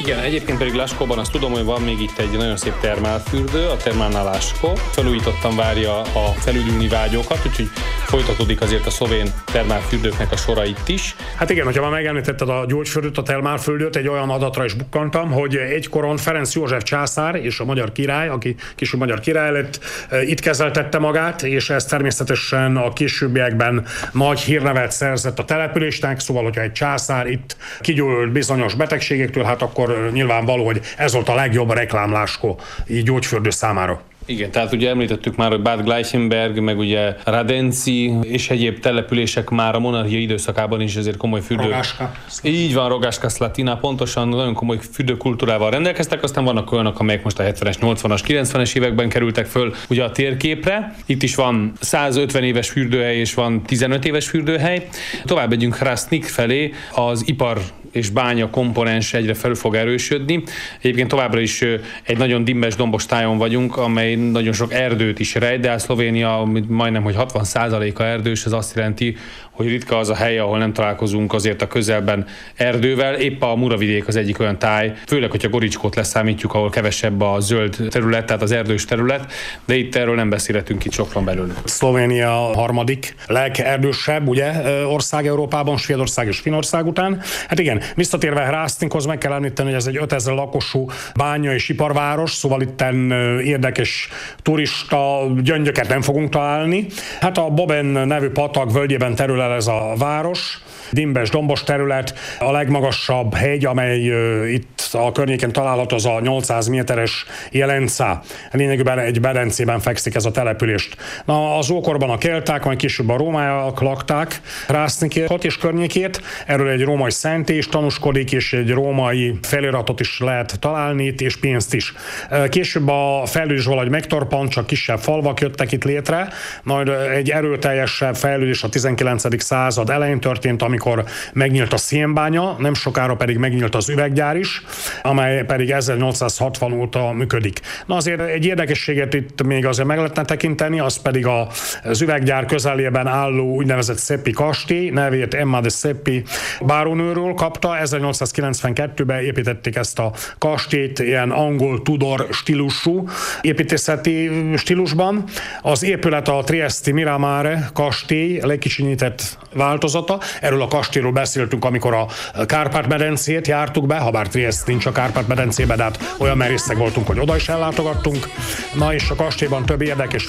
Igen, egyébként pedig Laskóban azt tudom, hogy van még itt egy nagyon szép termálfürdő, a Termálna Laskó. Felújítottan várja a felüdülni vágyókat, úgyhogy folytatódik azért a szlovén termálfürdőknek a sora itt is. Hát igen, hogyha már megemlítetted a gyógyfürdőt, a termálfürdőt, egy olyan adatra is bukkantam, hogy egykoron Ferenc József császár és a magyar király, aki később magyar király lett, itt kezeltette magát, és ez természetesen a későbbiekben nagy hírnevet szerzett a településnek, szóval, hogyha egy császár itt kigyógyult bizonyos betegségektől, hát akkor nyilvánvaló, hogy ez volt a legjobb reklámláskó így gyógyfürdő számára. Igen, tehát ugye említettük már, hogy Bad Gleichenberg, meg ugye Radenci és egyéb települések már a monarchia időszakában is azért komoly fürdő. Rogáska. Így van, Rogáska Slatina, pontosan nagyon komoly fürdőkultúrával rendelkeztek, aztán vannak olyanok, amelyek most a 70-es, 80-as, 90-es években kerültek föl ugye a térképre. Itt is van 150 éves fürdőhely és van 15 éves fürdőhely. Tovább megyünk Hrastnik felé, az ipar és bánya komponens egyre felül fog erősödni. Egyébként továbbra is egy nagyon dimbes, dombos tájon vagyunk, amely nagyon sok erdőt is rejt, de a Szlovénia majdnem, hogy 60%-a erdős, ez azt jelenti, hogy ritka az a hely, ahol nem találkozunk azért a közelben erdővel. Épp a Muravidék az egyik olyan táj, főleg, hogyha Goricskót leszámítjuk, ahol kevesebb a zöld terület, tehát az erdős terület, de itt erről nem beszélhetünk, itt sok van belőle. Szlovénia harmadik legerdősebb, ugye, ország Európában, Svédország és Finnország után. Hát igen, visszatérve Hrastnikhoz meg kell említeni, hogy ez egy 5000 lakosú bánya és iparváros, szóval itten érdekes turista gyöngyöket nem fogunk találni. Hát a Boben nevű patak völgyében terül el ez a város, dimbes, dombos terület, a legmagasabb hegy, amely itt a környéken található, az a 800 méteres Jelenca. Lényegében egy medencében fekszik ez a települést. Na, az ókorban a kelták, majd később a rómaiak lakták Hrastnikot és környékét. Erről egy római szentély is tanúskodik, és egy római feliratot is lehet találni itt, és pénzt is. Később a fejlődés valahogy megtorpant, csak kisebb falvak jöttek itt létre, majd egy erőteljesebb fejlődés a 19. század elején történt, amikor megnyílt a szénbánya, nem sokára pedig megnyílt az üveggyár is, amely pedig 1860 óta működik. Na azért egy érdekességet itt még azért meg lehetne tekinteni, az pedig az üveggyár közelében álló úgynevezett Szeppi kastély, nevét Emma de Szeppi bárónőről kapta. 1892-ben építették ezt a kastélyt ilyen angol Tudor stílusú építészeti stílusban. Az épület a Triesti Miramare kastély legkicsinyített változata. Erről a kastélyról beszéltünk, amikor a Kárpát-medencét jártuk be, habár Trieste nincs a Kárpát-medencében, de hát olyan merészek voltunk, hogy oda is ellátogattunk. Na és a kastélyban több érdekes